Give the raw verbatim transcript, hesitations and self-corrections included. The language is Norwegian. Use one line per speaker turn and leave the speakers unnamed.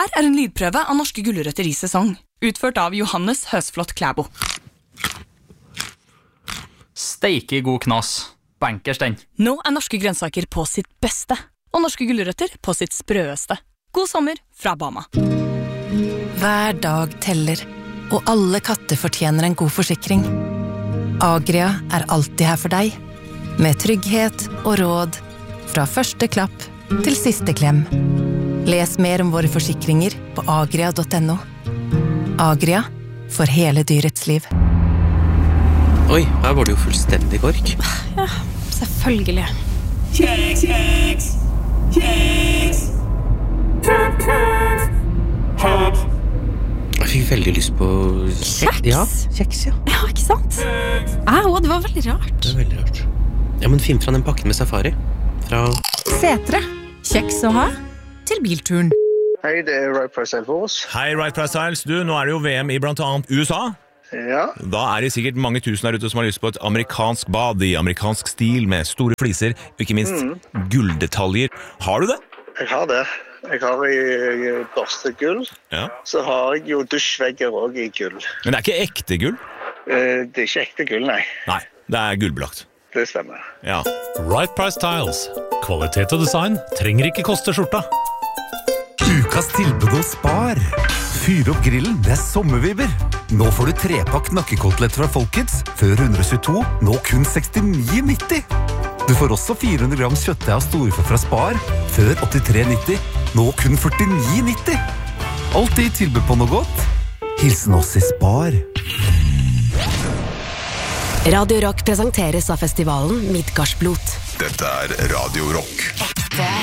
Her er en lydprøve av norske gulrøtter i sesong, utført av Johannes Høsflot Klæbo.
Steike god knas. Bankers den.
Nå er norske grønnsaker på sitt beste, og norske gulrøtter på sitt sprøeste. God sommer fra Bama.
Hver dag teller, og alle katter fortjener en god forsikring. Agria er alltid her for deg, med trygghet og råd, fra første klapp til siste klem. Les mer om våre forsikringer på agria punktum no. Agria, for hele dyrets liv.
Oi, her var det jo fullstendig kork.
Ja, selvfølgelig.
Kjeks, kjeks, kjeks, kjeks, kjeks.
Jeg fikk veldig lyst på...
Kjeks?
Ja, kjeks, ja.
Ja, ikke sant? Ja, og det var veldig rart.
Det er veldig rart. Ja, men finn fra den pakken med safari. Fra...
Setre. Kjeks å ha til bilturen.
Hei, det er Right Price Styles.
Hei, Right Price Styles. Du, nå er det jo V M i blant annet U S A.
Ja.
Da er det sikkert mange tusen der ute som har lyst på et amerikansk bad i amerikansk stil med store fliser, og ikke minst mm. gulldetaljer. Har du det?
Jeg har det. Jeg har i børstegull.
Ja.
Så har jeg jo dusjvegger også i gull.
Men det er ikke ekte gull?
Eh, det er ikke ekte gull, nei.
Nei, det er gullbelagt.
Det stemmer.
Ja.
Right Price Tiles. Kvalitet og design trenger ikke koste skjorta.
Ukas tilbud hos Spar. Fyr opp grillen, det er sommervibber. Nå får du trepakk nakkekotelett fra Folkets, før hundre og tjueto, nå kun sekstini nitti. Du får også fire hundre gram kjøttdeig av storfe fra Spar, før åttitre nitti, nå kun førtini nitti. Alltid tilbud på noe godt. Hilsen oss i Spar.
Radio Rock presenteres av festivalen Midgardsblot.
Dette er Radio Rock.